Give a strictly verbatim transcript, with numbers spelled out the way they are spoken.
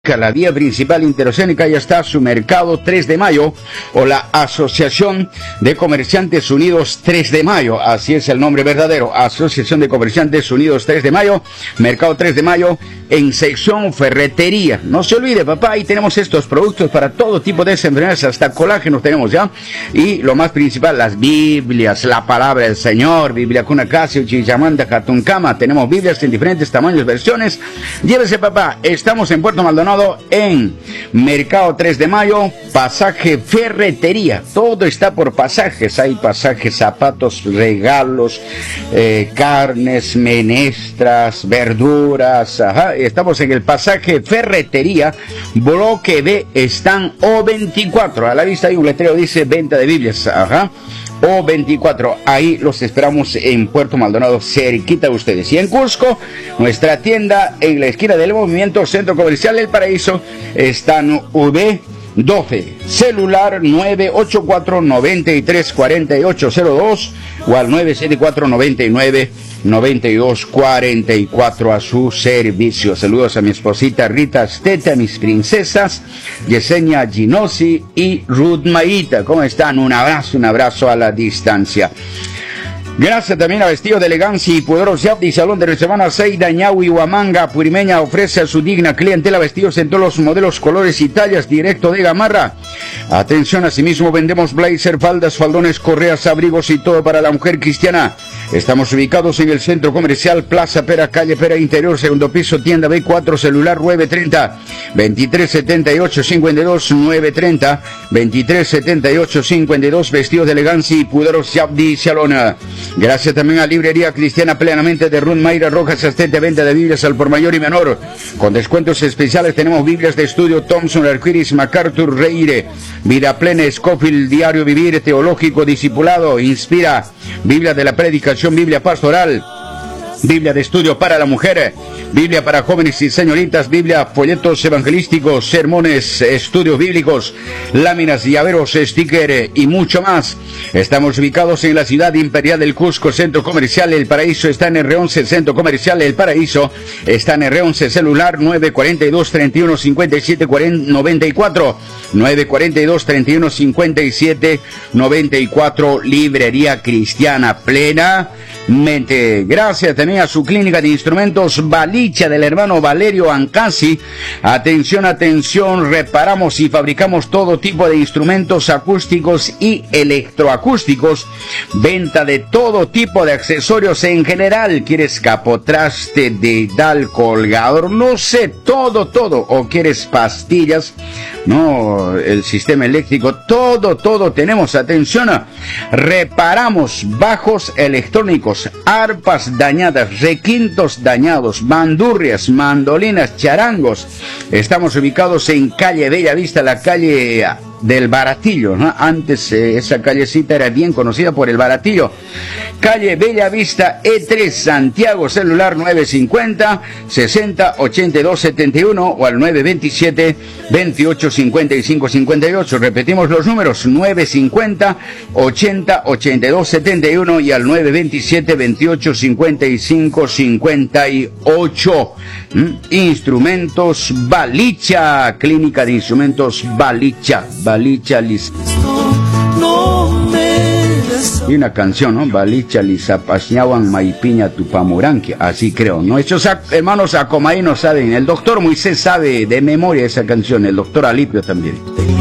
La vía principal interoceánica ya está su mercado tres de mayo o la Asociación de Comerciantes Unidos tres de mayo, así es el nombre verdadero, Asociación de Comerciantes Unidos tres de mayo, mercado tres de mayo en sección ferretería. No se olvide, papá, ahí tenemos estos productos para todo tipo de enfermedades, hasta colágenos tenemos ya, y lo más principal, las Biblias, la palabra del Señor, Biblia Cuna Casio, Chichamanda, Catuncama, tenemos Biblias en diferentes tamaños, versiones. Llévese, papá, estamos en Puerto Maldonado, en Mercado tres de mayo, pasaje ferretería, todo está por pasajes, hay pasajes, zapatos, regalos, eh, carnes, menestras, verduras, ajá. Estamos en el pasaje ferretería, bloque B, están O veinticuatro, a la vista hay un letrero, dice venta de Biblias, ajá. O veinticuatro, ahí los esperamos en Puerto Maldonado, cerquita de ustedes. Y en Cusco, nuestra tienda en la esquina del Movimiento Centro Comercial El Paraíso, está en V doce, celular nueve ocho cuatro, nueve tres cuatro ocho cero dos o al nueve siete cuatro, nueve nueve, nueve dos cuatro cuatro a su servicio. Saludos a mi esposita Rita Steta, a mis princesas Yesenia Ginosi y Ruth Maíta. ¿Cómo están? Un abrazo, un abrazo a la distancia. Gracias también a Vestido de Elegancia y Poderos Yapdi, Salón de Reservana Seida, Ñahui, Huamanga, Purimeña, ofrece a su digna clientela vestidos en todos los modelos, colores y tallas, directo de Gamarra. Atención, asimismo vendemos blazer, faldas, faldones, correas, abrigos y todo para la mujer cristiana. Estamos ubicados en el Centro Comercial Plaza Pera, calle Pera Interior, segundo piso, tienda B cuatro, celular nueve treinta, veintitrés setenta y ocho, cincuenta y dos, nueve treinta, veintitrés setenta y ocho, cincuenta y dos, Vestidos de Elegancia y Poderos Yapdi, Salón. Gracias también a Librería Cristiana Plenamente de Ruth Mayra Rojas, asistente venta de Biblias al por mayor y menor. Con descuentos especiales tenemos Biblias de estudio Thompson, Arquiris, MacArthur, Reire, Vida Plena, Scofield, Diario Vivir, Teológico, Discipulado, Inspira, Biblia de la Predicación, Biblia Pastoral, Biblia de estudio para la mujer, Biblia para jóvenes y señoritas, Biblia, folletos evangelísticos, sermones, estudios bíblicos, láminas, llaveros, sticker y mucho más. Estamos ubicados en la ciudad imperial del Cusco, Centro Comercial El Paraíso, está en R once, Centro Comercial El Paraíso, está en R once, celular nueve cuarenta y dos, treinta y uno, cincuenta y siete, noventa y cuatro, nueve cuarenta y dos, treinta y uno, cincuenta y siete, noventa y cuatro, Librería Cristiana Plenamente. Gracias también a su clínica de instrumentos Balicha del hermano Valerio Ancasi. Atención, atención, reparamos y fabricamos todo tipo de instrumentos acústicos y electroacústicos. Venta de todo tipo de accesorios en general. ¿Quieres capotraste, dedal, colgador? No sé, todo, todo. ¿O quieres pastillas? No, el sistema eléctrico, todo, todo tenemos. Atención, reparamos bajos electrónicos, arpas dañadas, requintos dañados, bandurrias, mandolinas, charangos. Estamos ubicados en calle Bella Vista, la calle del Baratillo, ¿no? Antes eh, esa callecita era bien conocida por el Baratillo. Calle Bella Vista E tres, Santiago, celular nueve cincuenta, sesenta, ochenta y dos, setenta y uno o al nueve veintisiete, veintiocho, cincuenta y cinco, cincuenta y ocho. Repetimos los números, nueve cincuenta, ochenta, ochenta y dos, setenta y uno y al nueve veintisiete, veintiocho, cincuenta y cinco, cincuenta y ocho. ¿Mm? Instrumentos Balicha, clínica de instrumentos Balicha. Balicha Liz. Y una canción, ¿no? Balicha Lizapañawan Maipiña Tupamuranqui, así creo. Nuestros hermanos acomaínos saben, el doctor Moisés sabe de memoria esa canción, el doctor Alipio también.